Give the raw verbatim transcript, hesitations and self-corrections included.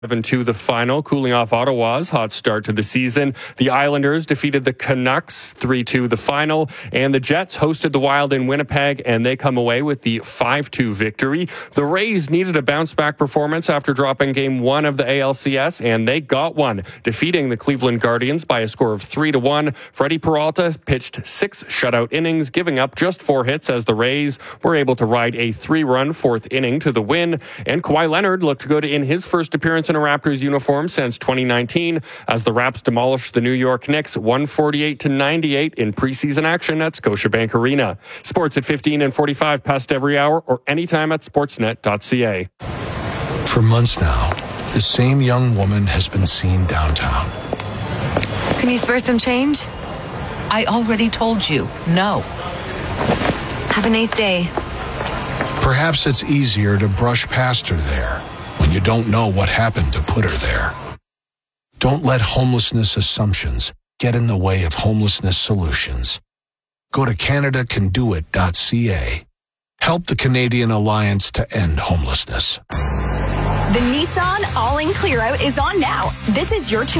To the final, cooling off Ottawa's hot start to the season. The Islanders defeated the Canucks three two the final, and the Jets hosted the Wild in Winnipeg, and they come away with the five two victory. The Rays needed a bounce-back performance after dropping game one of the A L C S, and they got one, defeating the Cleveland Guardians by a score of three to one. Freddie Peralta pitched six shutout innings, giving up just four hits as the Rays were able to ride a three-run fourth inning to the win, and Kawhi Leonard looked good in his first appearance in a Raptors uniform since twenty nineteen as the Raps demolished the New York Knicks one forty-eight to ninety-eight in preseason action at Scotiabank Arena. Sports at fifteen and forty-five past every hour or anytime at sportsnet dot c a. For months now, the same young woman has been seen downtown. Can you spare some change? I already told you, no. Have a nice day. Perhaps it's easier to brush past her there when you don't know what happened to put her there. Don't let homelessness assumptions get in the way of homelessness solutions. Go to canada can do it dot c a. Help the Canadian Alliance to End Homelessness. The Nissan All-In Clear Out is on now. This is your chance.